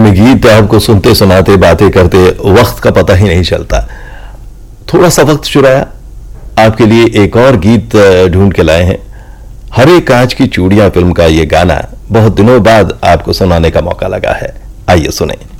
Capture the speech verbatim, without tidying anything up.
फिल्मी गीत आपको सुनते सुनाते बातें करते वक्त का पता ही नहीं चलता। थोड़ा सा वक्त चुराया, आपके लिए एक और गीत ढूंढ के लाए हैं। हरे कांच की चूड़ियां फिल्म का ये गाना बहुत दिनों बाद आपको सुनाने का मौका लगा है। आइए सुने।